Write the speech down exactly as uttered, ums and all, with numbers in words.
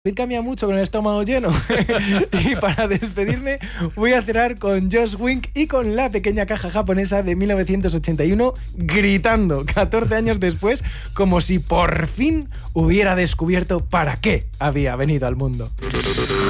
David cambia mucho con el estómago lleno. Y para despedirme voy a cerrar con Josh Wink y con La pequeña caja japonesa de mil novecientos ochenta y uno, gritando catorce años después, como si por fin hubiera descubierto para qué había venido al mundo.